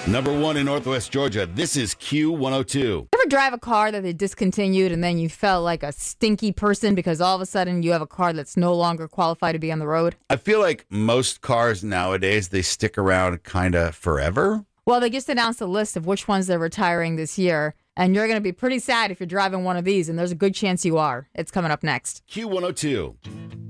Number one in Northwest Georgia. This is Q102. Ever drive a car that they discontinued and then you felt like a stinky person because all of a sudden you have a car that's no longer qualified to be on the road? I feel like most cars nowadays, they stick around kind of forever. Well, they just announced a list of which ones they're retiring this year, and you're going to be pretty sad if you're driving one of these, and there's a good chance you are. It's coming up next. Q102.